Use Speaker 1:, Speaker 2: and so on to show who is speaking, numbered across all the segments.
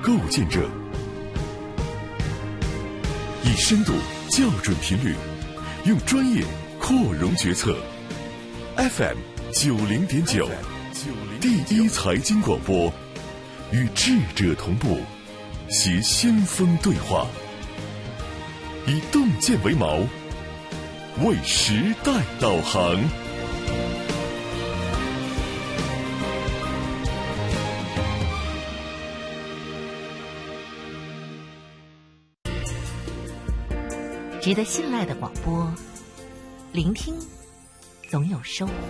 Speaker 1: 构建者，以深度校准频率，用专业扩容决策。FM 90.9，第一财经广播，与智者同步，携先锋对话，以洞见为锚，为时代导航。
Speaker 2: 值得信赖的广播，聆听总有收获。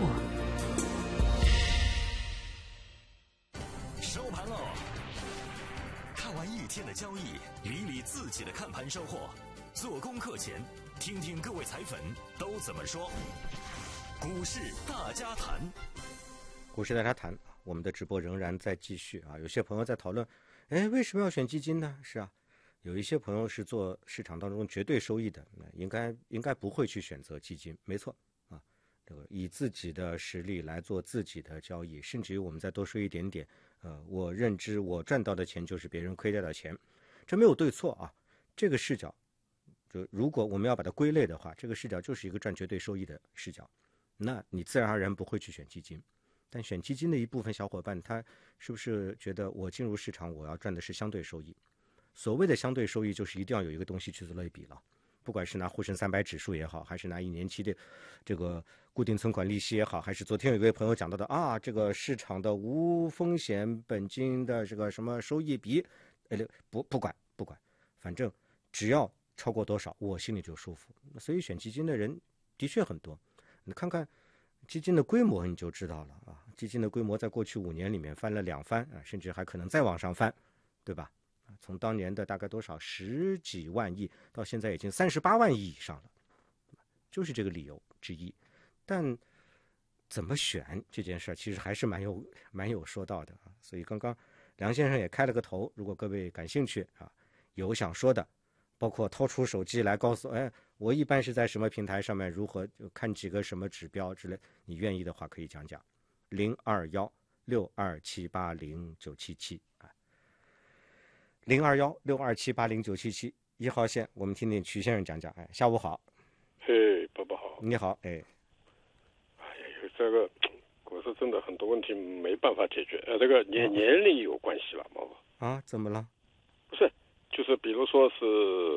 Speaker 3: 收盘喽！看完一天的交易，理理自己的看盘收获。做功课前，听听各位财粉都怎么说。股市大家谈，
Speaker 4: 股市大家谈，我们的直播仍然在继续啊。有些朋友在讨论，为什么要选基金呢？是啊。有一些朋友是做市场当中绝对收益的，应该不会去选择基金，没错啊。这个以自己的实力来做自己的交易，甚至于我们再多说一点点，我认知我赚到的钱就是别人亏掉的钱，这没有对错啊。这个视角，就如果我们要把它归类的话，这个视角就是一个赚绝对收益的视角，那你自然而然不会去选基金。但选基金的一部分小伙伴，他是不是觉得我进入市场我要赚的是相对收益？所谓的相对收益，就是一定要有一个东西去做类比了，不管是拿沪深300指数也好，还是拿1年期的这个固定存款利息也好，还是昨天有一位朋友讲到的这个市场的无风险本金的这个什么收益比，不管，反正只要超过多少，我心里就舒服。所以选基金的人的确很多，你看看基金的规模你就知道了啊。基金的规模在过去5年里面翻了2番啊，甚至还可能再往上翻，对吧？从当年的大概多少10几万亿，到现在已经38万亿以上了，就是这个理由之一。但怎么选这件事其实还是蛮有说到的啊。所以刚刚梁先生也开了个头，如果各位感兴趣啊，有想说的，包括掏出手机来告诉我一般是在什么平台上面如何看几个什么指标之类，你愿意的话可以讲讲。021-62780-977啊。021-62780-977，一号线，我们听听曲先生讲讲。下午好。
Speaker 5: 伯伯好。
Speaker 4: 你好。
Speaker 5: 这个股市真的很多问题没办法解决。这个年龄有关系吧，伯伯？
Speaker 4: 怎么了？
Speaker 5: 不是，就是比如说是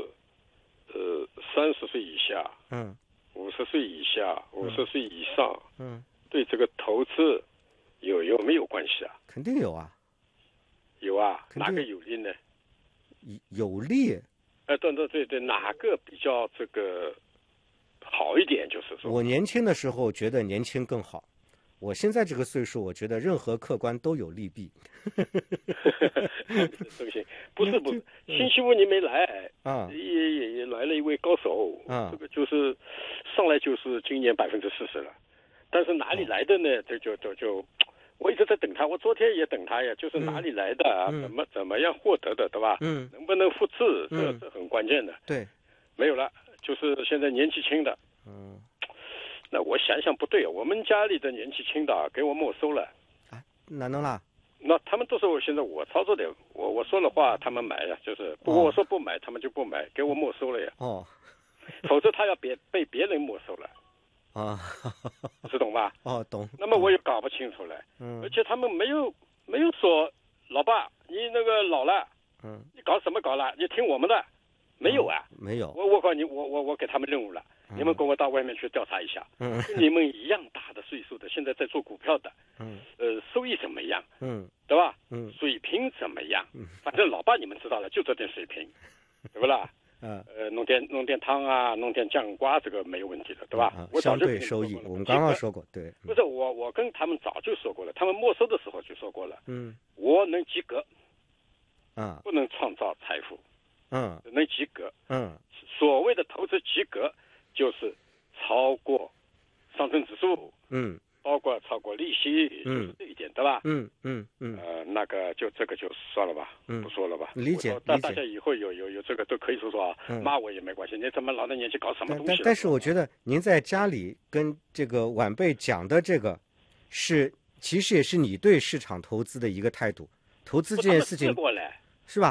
Speaker 5: 30岁以下，50岁以下，50岁以上，对这个投资有没有关系啊？
Speaker 4: 肯定有啊。
Speaker 5: 有啊。哪个有利呢？
Speaker 4: 有利？
Speaker 5: 对，哪个比较这个好一点？就是说，
Speaker 4: 我年轻的时候觉得年轻更好，我现在这个岁数，我觉得任何客观都有利弊。
Speaker 5: 这个行，不是，星期五你没来啊？也来了一位高手啊，这个就是上来就是今年40%了，但是哪里来的呢？这就。我一直在等他，我昨天也等他呀，就是哪里来的啊？怎么样获得的，对吧？能不能复制？这很关键的。对，没有了，就是现在年纪轻的。那我想想不对，我们家里的年纪轻的给我没收了。
Speaker 4: 哪能啦？
Speaker 5: 那他们都是现在我操作的，我说的话他们买呀，就是不过我说不买，他们就不买，给我没收了呀。否则他要被别人没收了。是懂吧？
Speaker 4: 懂。
Speaker 5: 那么我也搞不清楚了。而且他们没有说，老爸，你那个老了，你搞什么搞了？你听我们的，没有啊？
Speaker 4: 没有。
Speaker 5: 我告诉你，我给他们任务了，你们跟我到外面去调查一下，跟你们一样大的岁数的，现在在做股票的，收益怎么样？对吧？水平怎么样？反正老爸你们知道了，就这点水平，对不啦？弄点汤啊，弄点酱瓜，这个没有问题的，对吧？
Speaker 4: 相对收益，我们刚刚说过，对。
Speaker 5: 不是我跟他们早就说过了，他们没收的时候就说过了。我能及格，不能创造财富，能及格。所谓的投资及格，就是超过上证指数，包括超过利息，就是这一点，对吧？那个这个就算了吧，不说了吧。
Speaker 4: 理解。
Speaker 5: 大家以后有这个都可以说啊，骂我也没关系。你怎么老的年纪搞什么东西？
Speaker 4: 但是我觉得您在家里跟这个晚辈讲的这个，其实也是你对市场投资的一个态度。投资这件事情，